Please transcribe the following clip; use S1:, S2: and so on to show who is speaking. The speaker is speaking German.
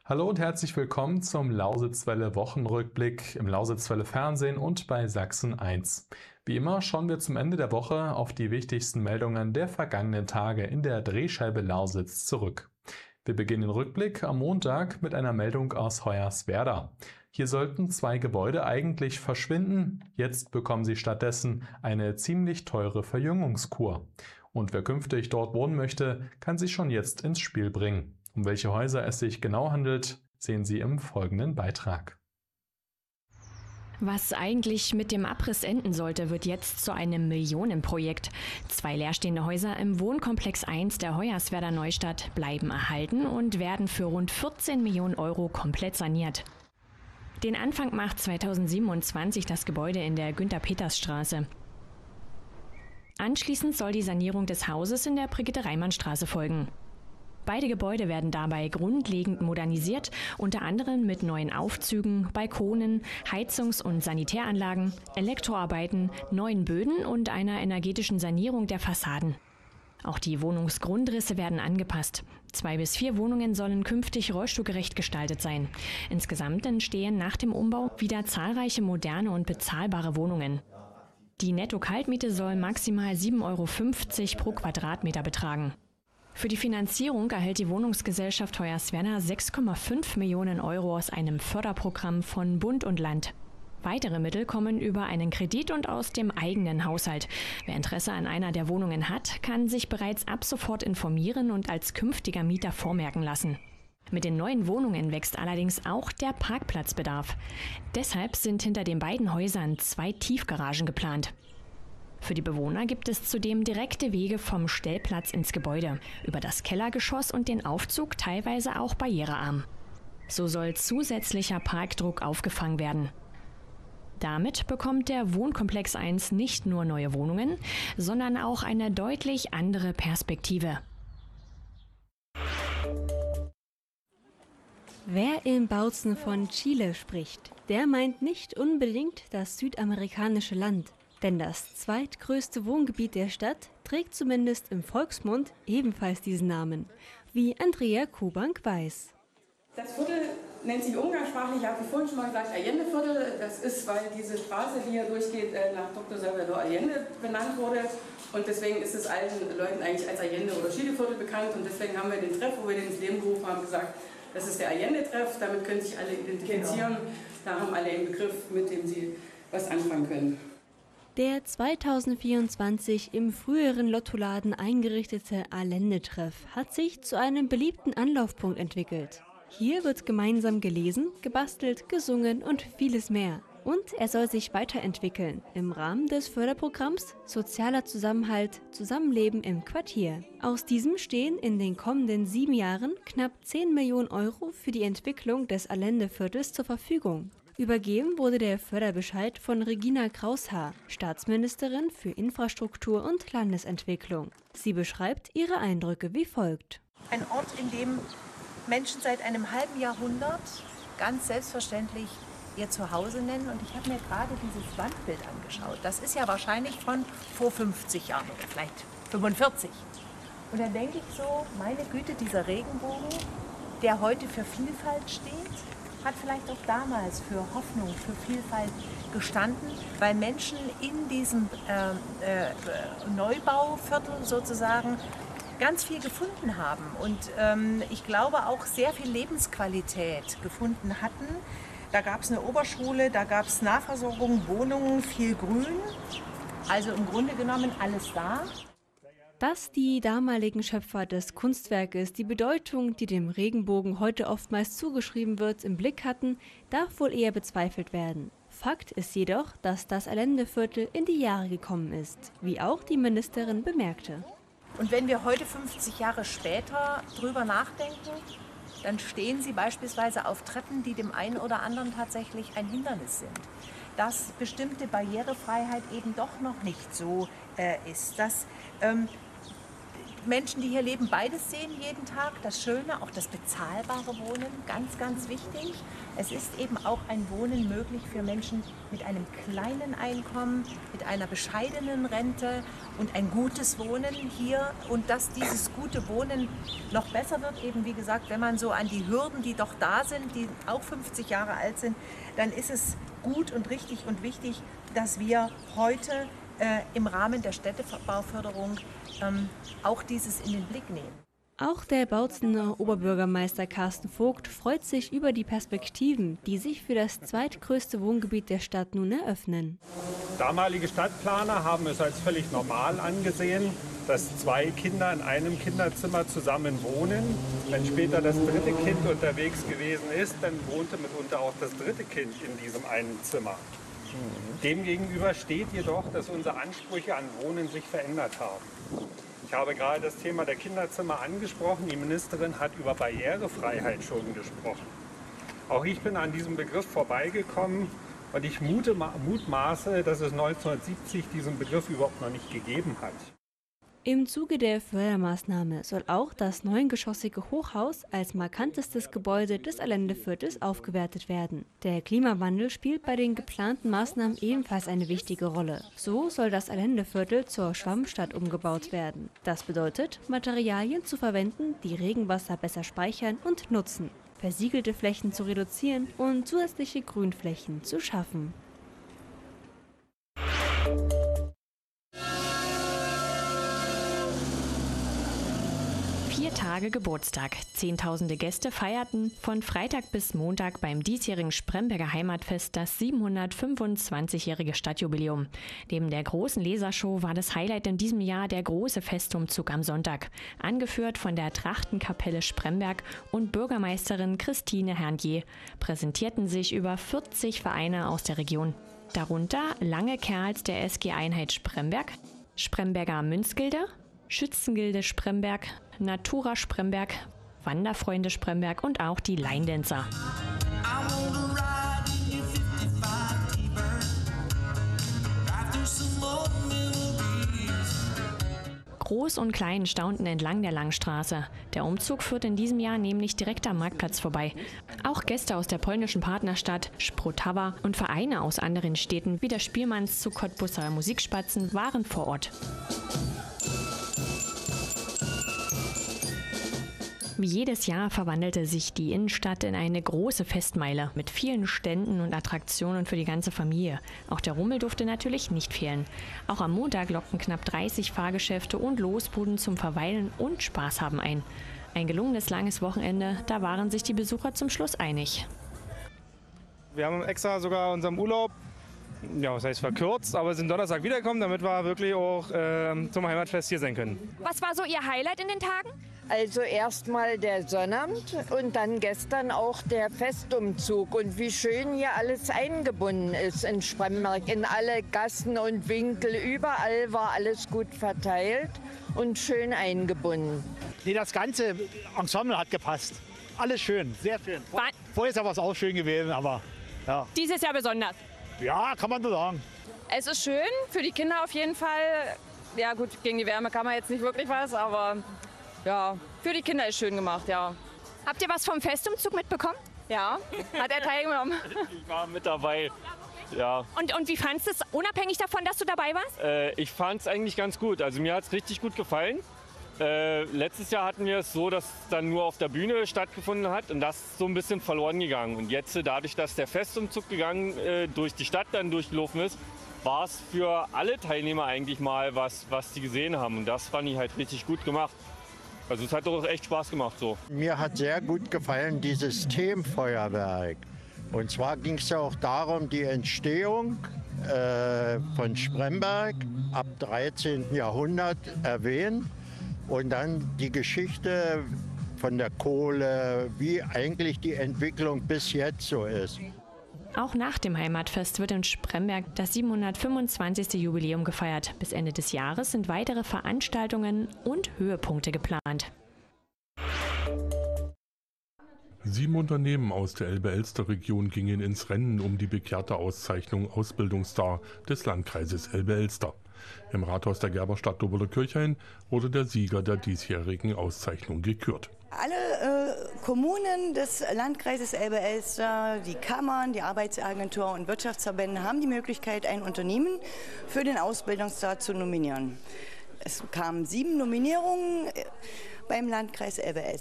S1: Hallo und herzlich willkommen zum Lausitzwelle Wochenrückblick im Lausitzwelle Fernsehen und bei Sachsen 1. Wie immer schauen wir zum Ende der Woche auf die wichtigsten Meldungen der vergangenen Tage in der Drehscheibe Lausitz zurück. Wir beginnen den Rückblick am Montag mit einer Meldung aus Hoyerswerda. Hier sollten zwei Gebäude eigentlich verschwinden, jetzt bekommen sie stattdessen eine ziemlich teure Verjüngungskur. Und wer künftig dort wohnen möchte, kann sich schon jetzt ins Spiel bringen. Um welche Häuser es sich genau handelt, sehen Sie im folgenden Beitrag.
S2: Was eigentlich mit dem Abriss enden sollte, wird jetzt zu einem Millionenprojekt. Zwei leerstehende Häuser im Wohnkomplex 1 der Hoyerswerda Neustadt bleiben erhalten und werden für rund 14 Millionen Euro komplett saniert. Den Anfang macht 2027 das Gebäude in der Günther-Peters-Straße. Anschließend soll die Sanierung des Hauses in der Brigitte-Reimann-Straße folgen. Beide Gebäude werden dabei grundlegend modernisiert, unter anderem mit neuen Aufzügen, Balkonen, Heizungs- und Sanitäranlagen, Elektroarbeiten, neuen Böden und einer energetischen Sanierung der Fassaden. Auch die Wohnungsgrundrisse werden angepasst. 2 bis 4 Wohnungen sollen künftig rollstuhlgerecht gestaltet sein. Insgesamt entstehen nach dem Umbau wieder zahlreiche moderne und bezahlbare Wohnungen. Die Netto-Kaltmiete soll maximal 7,50 € pro Quadratmeter betragen. Für die Finanzierung erhält die Wohnungsgesellschaft Hoyerswerda 6,5 Millionen Euro aus einem Förderprogramm von Bund und Land. Weitere Mittel kommen über einen Kredit und aus dem eigenen Haushalt. Wer Interesse an einer der Wohnungen hat, kann sich bereits ab sofort informieren und als künftiger Mieter vormerken lassen. Mit den neuen Wohnungen wächst allerdings auch der Parkplatzbedarf. Deshalb sind hinter den beiden Häusern 2 Tiefgaragen geplant. Für die Bewohner gibt es zudem direkte Wege vom Stellplatz ins Gebäude, über das Kellergeschoss und den Aufzug teilweise auch barrierearm. So soll zusätzlicher Parkdruck aufgefangen werden. Damit bekommt der Wohnkomplex 1 nicht nur neue Wohnungen, sondern auch eine deutlich andere Perspektive.
S3: Wer in Bautzen von Chile spricht, der meint nicht unbedingt das südamerikanische Land. Denn das zweitgrößte Wohngebiet der Stadt trägt zumindest im Volksmund ebenfalls diesen Namen, wie Andrea Kubank weiß.
S4: Das Viertel nennt sich umgangssprachlich, ich habe vorhin schon mal gesagt, Allende-Viertel. Das ist, weil diese Straße, die hier durchgeht, nach Dr. Salvador Allende benannt wurde. Und deswegen ist es allen Leuten eigentlich als Allende- oder Chile-Viertel bekannt. Und deswegen haben wir den Treff, wo wir den ins Leben gerufen haben, gesagt, das ist der Allende-Treff. Damit können sich alle identifizieren. Genau. Da haben alle einen Begriff, mit dem sie was anfangen können.
S3: Der 2024 im früheren Lottoladen eingerichtete Allende-Treff hat sich zu einem beliebten Anlaufpunkt entwickelt. Hier wird gemeinsam gelesen, gebastelt, gesungen und vieles mehr. Und er soll sich weiterentwickeln im Rahmen des Förderprogramms Sozialer Zusammenhalt, Zusammenleben im Quartier. Aus diesem stehen in den kommenden 7 Jahren knapp 10 Millionen Euro für die Entwicklung des Allende-Viertels zur Verfügung. Übergeben wurde der Förderbescheid von Regina Kraushaar, Staatsministerin für Infrastruktur und Landesentwicklung. Sie beschreibt ihre Eindrücke wie folgt.
S5: Ein Ort, in dem Menschen seit einem halben Jahrhundert ganz selbstverständlich ihr Zuhause nennen. Und ich habe mir gerade dieses Wandbild angeschaut. Das ist ja wahrscheinlich von vor 50 Jahren oder vielleicht 45. Und dann denke ich so, meine Güte, dieser Regenbogen, der heute für Vielfalt steht, hat vielleicht auch damals für Hoffnung, für Vielfalt gestanden, weil Menschen in diesem Neubauviertel sozusagen ganz viel gefunden haben und ich glaube auch sehr viel Lebensqualität gefunden hatten. Da gab es eine Oberschule, da gab es Nahversorgung, Wohnungen, viel Grün, also im Grunde genommen alles da.
S3: Dass die damaligen Schöpfer des Kunstwerkes die Bedeutung, die dem Regenbogen heute oftmals zugeschrieben wird, im Blick hatten, darf wohl eher bezweifelt werden. Fakt ist jedoch, dass das Allende-Viertel in die Jahre gekommen ist, wie auch die Ministerin bemerkte.
S5: Und wenn wir heute 50 Jahre später drüber nachdenken, dann stehen sie beispielsweise auf Treppen, die dem einen oder anderen tatsächlich ein Hindernis sind. Dass bestimmte Barrierefreiheit eben doch noch nicht so ist. Dass Menschen, die hier leben, beides sehen jeden Tag. Das Schöne, auch das bezahlbare Wohnen, ganz, ganz wichtig. Es ist eben auch ein Wohnen möglich für Menschen mit einem kleinen Einkommen, mit einer bescheidenen Rente und ein gutes Wohnen hier. Und dass dieses gute Wohnen noch besser wird, eben wie gesagt, wenn man so an die Hürden, die doch da sind, die auch 50 Jahre alt sind, dann ist es gut und richtig und wichtig, dass wir heute im Rahmen der Städtebauförderung auch dieses in den Blick nehmen.
S3: Auch der Bautzener Oberbürgermeister Carsten Vogt freut sich über die Perspektiven, die sich für das zweitgrößte Wohngebiet der Stadt nun eröffnen.
S6: Damalige Stadtplaner haben es als völlig normal angesehen, dass 2 Kinder in einem Kinderzimmer zusammen wohnen. Wenn später das 3. Kind unterwegs gewesen ist, dann wohnte mitunter auch das 3. Kind in diesem einen Zimmer. Demgegenüber steht jedoch, dass unsere Ansprüche an Wohnen sich verändert haben. Ich habe gerade das Thema der Kinderzimmer angesprochen. Die Ministerin hat über Barrierefreiheit schon gesprochen. Auch ich bin an diesem Begriff vorbeigekommen und ich mutmaße, dass es 1970 diesen Begriff überhaupt noch nicht gegeben hat.
S3: Im Zuge der Fördermaßnahme soll auch das 9-geschossige Hochhaus als markantestes Gebäude des Allendeviertels aufgewertet werden. Der Klimawandel spielt bei den geplanten Maßnahmen ebenfalls eine wichtige Rolle. So soll das Allendeviertel zur Schwammstadt umgebaut werden. Das bedeutet, Materialien zu verwenden, die Regenwasser besser speichern und nutzen, versiegelte Flächen zu reduzieren und zusätzliche Grünflächen zu schaffen.
S2: Tage Geburtstag. Zehntausende Gäste feierten von Freitag bis Montag beim diesjährigen Spremberger Heimatfest das 725-jährige Stadtjubiläum. Neben der großen Lasershow war das Highlight in diesem Jahr der große Festumzug am Sonntag, angeführt von der Trachtenkapelle Spremberg und Bürgermeisterin Christine Herrnje. Präsentierten sich über 40 Vereine aus der Region. Darunter Lange Kerls der SG-Einheit Spremberg, Spremberger Münzgilde, Schützengilde Spremberg, Natura Spremberg, Wanderfreunde Spremberg und auch die Line-Dancer. Groß und Klein staunten entlang der Langstraße. Der Umzug führt in diesem Jahr nämlich direkt am Marktplatz vorbei. Auch Gäste aus der polnischen Partnerstadt Sprotawa und Vereine aus anderen Städten wie der Spielmannszug Cottbusser Musikspatzen waren vor Ort. Wie jedes Jahr verwandelte sich die Innenstadt in eine große Festmeile mit vielen Ständen und Attraktionen für die ganze Familie. Auch der Rummel durfte natürlich nicht fehlen. Auch am Montag lockten knapp 30 Fahrgeschäfte und Losbuden zum Verweilen und Spaß haben ein. Ein gelungenes langes Wochenende, da waren sich die Besucher zum Schluss einig.
S7: Wir haben extra sogar unseren Urlaub, ja, was heißt verkürzt, aber sind Donnerstag wiedergekommen, damit wir wirklich auch zum Heimatfest hier sein können.
S8: Was war so Ihr Highlight in den Tagen?
S9: Also erstmal der Sonnabend und dann gestern auch der Festumzug. Und wie schön hier alles eingebunden ist in Spremberg, in alle Gassen und Winkel. Überall war alles gut verteilt und schön eingebunden.
S10: Nee, das ganze Ensemble hat gepasst. Alles schön, sehr schön. Vorher ist aber auch schön gewesen, aber ja.
S8: Dieses Jahr besonders?
S10: Ja, kann man so sagen.
S8: Es ist schön, für die Kinder auf jeden Fall. Ja gut, gegen die Wärme kann man jetzt nicht wirklich was, aber ja, für die Kinder ist schön gemacht, ja. Habt ihr was vom Festumzug mitbekommen?
S11: Ja,
S8: Hat er teilgenommen?
S11: ich war mit dabei. Ja.
S8: Und wie fandest du es, unabhängig davon, dass du dabei warst?
S11: Ich fand es eigentlich ganz gut. Also mir hat es richtig gut gefallen. Letztes Jahr hatten wir es so, dass es dann nur auf der Bühne stattgefunden hat und das ist so ein bisschen verloren gegangen. Und jetzt, dadurch, dass der Festumzug durch die Stadt dann durchgelaufen ist, war es für alle Teilnehmer eigentlich mal was sie gesehen haben. Und das fand ich halt richtig gut gemacht. Also es hat doch echt Spaß gemacht so.
S12: Mir hat sehr gut gefallen dieses Themenfeuerwerk. Und zwar ging es ja auch darum, die Entstehung von Spremberg ab 13. Jahrhundert erwähnt. Und dann die Geschichte von der Kohle, wie eigentlich die Entwicklung bis jetzt so ist.
S2: Auch nach dem Heimatfest wird in Spremberg das 725. Jubiläum gefeiert. Bis Ende des Jahres sind weitere Veranstaltungen und Höhepunkte geplant.
S13: 7 Unternehmen aus der Elbe-Elster-Region gingen ins Rennen um die begehrte Auszeichnung Ausbildungsstar des Landkreises Elbe-Elster. Im Rathaus der Gerberstadt Doberle-Kirchhain wurde der Sieger der diesjährigen Auszeichnung gekürt.
S14: Alle Kommunen des Landkreises Elbe-Elster, die Kammern, die Arbeitsagentur und Wirtschaftsverbände haben die Möglichkeit, ein Unternehmen für den Ausbildungstag zu nominieren. Es kamen 7 Nominierungen beim Landkreis Elbe-Elster.